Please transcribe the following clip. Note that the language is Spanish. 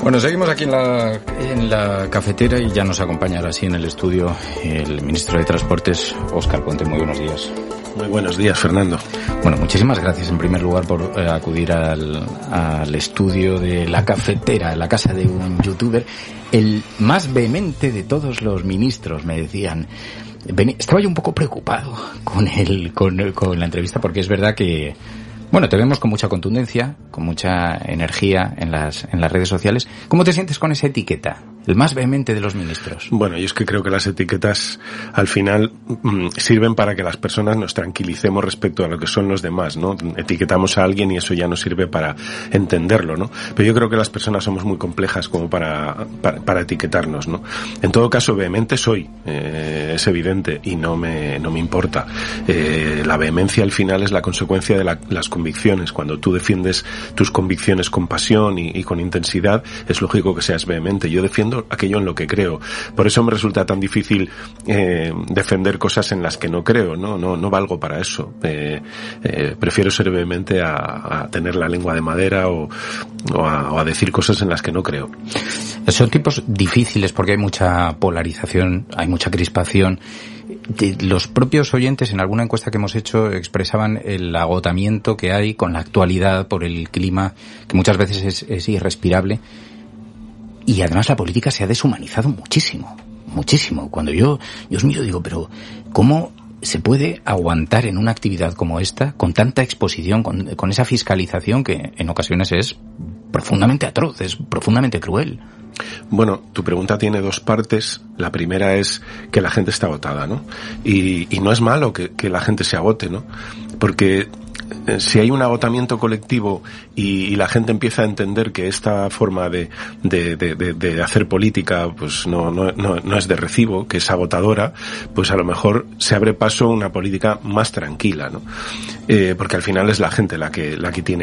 Bueno, seguimos aquí en la cafetera y ya nos acompaña ahora sí en el estudio el ministro de Transportes, Óscar Puente. Muy buenos días. Muy buenos días, Fernando. Bueno, muchísimas gracias en primer lugar por acudir al estudio de la cafetera, la casa de un youtuber, el más vehemente de todos los ministros, me decían. Estaba yo un poco preocupado con la entrevista, porque es verdad que, bueno, te vemos con mucha contundencia, con mucha energía en las redes sociales. ¿Cómo te sientes con esa etiqueta? El más vehemente de los ministros. Bueno, yo es que creo que las etiquetas al final sirven para que las personas nos tranquilicemos respecto a lo que son los demás, ¿no? Etiquetamos a alguien y eso ya no sirve para entenderlo, ¿no? Pero yo creo que las personas somos muy complejas como para etiquetarnos, ¿no? En todo caso, vehemente soy, es evidente, y no me importa. La vehemencia al final es la consecuencia de las convicciones. Cuando tú defiendes tus convicciones con pasión y con intensidad, es lógico que seas vehemente. Yo defiendo aquello en lo que creo. Por eso me resulta tan difícil defender cosas en las que no creo. No valgo para eso. Prefiero ser vehemente a tener la lengua de madera o a decir cosas en las que no creo. Son tiempos difíciles porque hay mucha polarización, hay mucha crispación. Los propios oyentes en alguna encuesta que hemos hecho expresaban el agotamiento que hay con la actualidad por el clima, que muchas veces es irrespirable. Y además la política se ha deshumanizado muchísimo, muchísimo. Cuando yo os miro digo, pero ¿cómo se puede aguantar en una actividad como esta con tanta exposición, con esa fiscalización que en ocasiones es profundamente atroz, es profundamente cruel? Bueno, tu pregunta tiene dos partes. La primera es que la gente está agotada, ¿no? Y no es malo que la gente se agote, ¿no? Porque si hay un agotamiento colectivo y la gente empieza a entender que esta forma de hacer política pues no es de recibo, que es agotadora, pues a lo mejor se abre paso a una política más tranquila, ¿no? Porque al final es la gente la que tiene